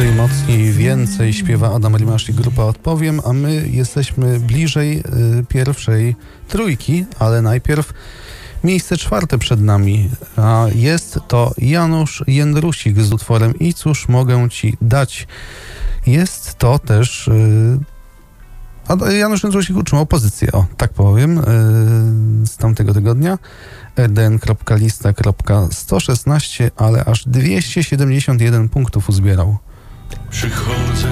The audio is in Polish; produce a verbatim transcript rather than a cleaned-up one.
Dłużej, mocniej, więcej śpiewa Adam Rimasz i grupa Odpowiem, a my jesteśmy bliżej y, pierwszej trójki, ale najpierw miejsce czwarte przed nami, a jest to Janusz Jędrusik z utworem I cóż mogę ci dać. Jest to też... Y, a Janusz Jędrusik utrzymał pozycję, o, tak powiem, y, z tamtego tygodnia. r d n kropka lista kropka sto szesnaście, ale aż dwieście siedemdziesiąt jeden punktów uzbierał. Przychodzę